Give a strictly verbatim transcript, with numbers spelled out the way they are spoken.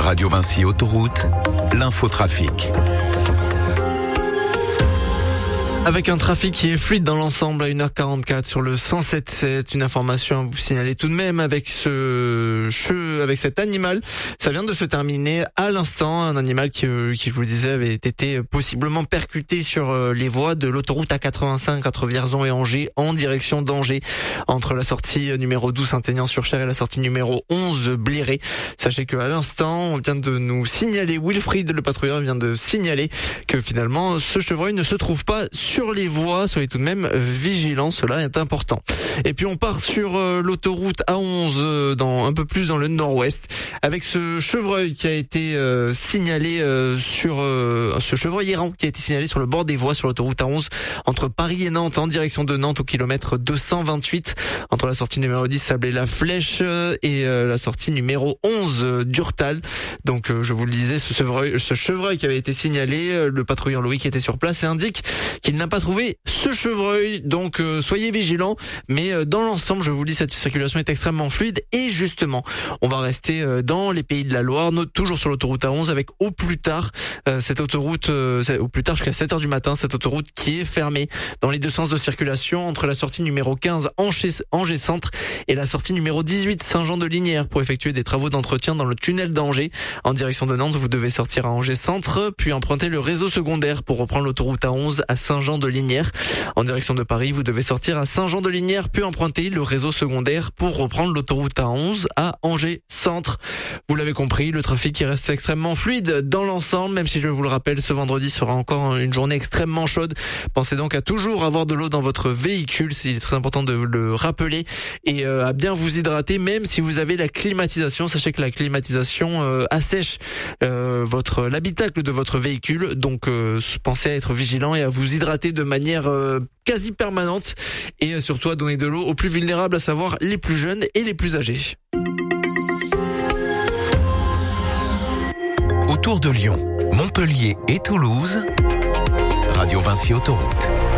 Radio Vinci Autoroute, l'infotrafic. Avec un trafic qui est fluide dans l'ensemble à une heure quarante-quatre sur le cent sept sept. Une information à vous signaler tout de même avec ce che, avec cet animal. Ça vient de se terminer à l'instant. Un animal qui, qui je vous le disais, avait été possiblement percuté sur les voies de l'autoroute A quatre-vingt-cinq entre Vierzon et Angers en direction d'Angers. Entre la sortie numéro douze Saint-Aignan-sur-Cher et la sortie numéro onze Bléré. Sachez qu'à l'instant, on vient de nous signaler, Wilfried, le patrouilleur, vient de signaler que finalement, ce chevreuil ne se trouve pas sur sur les voies. Soyez tout de même vigilants, cela est important. Et puis on part sur euh, l'autoroute A onze, euh, dans un peu plus dans le nord-ouest, avec ce chevreuil qui a été euh, signalé euh, sur euh, ce chevreuil errant qui a été signalé sur le bord des voies sur l'autoroute A onze entre Paris et Nantes en direction de Nantes au kilomètre deux cent vingt-huit, entre la sortie numéro dix Sablé-la-Flèche euh, et euh, la sortie numéro onze euh, Durtal. Donc euh, je vous le disais, ce chevreuil, ce chevreuil qui avait été signalé, euh, le patrouilleur Louis qui était sur place et indique qu'il n'a pas trouvé ce chevreuil, donc euh, soyez vigilants. Mais euh, dans l'ensemble, je vous le dis, cette circulation est extrêmement fluide. Et justement, on va rester euh, dans les Pays de la Loire, no- toujours sur l'autoroute A onze, avec au plus tard euh, cette autoroute, euh, au plus tard jusqu'à sept heures du matin, cette autoroute qui est fermée dans les deux sens de circulation entre la sortie numéro quinze Angers, Angers Centre et la sortie numéro dix-huit Saint-Jean-de-Lignières pour effectuer des travaux d'entretien dans le tunnel d'Angers. En direction de Nantes, vous devez sortir à Angers Centre, puis emprunter le réseau secondaire pour reprendre l'autoroute A onze à Saint-Jean-de-Lignières. En direction de Paris, vous devez sortir à Saint-Jean-de-Lignières, puis emprunter le réseau secondaire pour reprendre l'autoroute A onze à Angers Centre. Vous l'avez compris, le trafic qui reste extrêmement fluide dans l'ensemble, même si je vous le rappelle, ce vendredi sera encore une journée extrêmement chaude. Pensez donc à toujours avoir de l'eau dans votre véhicule, il est très important de le rappeler, et euh, à bien vous hydrater, même si vous avez la climatisation. Sachez que la climatisation euh, assèche euh, votre l'habitacle de votre véhicule, donc euh, pensez à être vigilant et à vous hydrater de manière euh, quasi permanente, et surtout à donner de l'eau aux plus vulnérables, à savoir les plus jeunes et les plus âgés. Autour de Lyon, Montpellier et Toulouse, Radio Vinci Autoroute.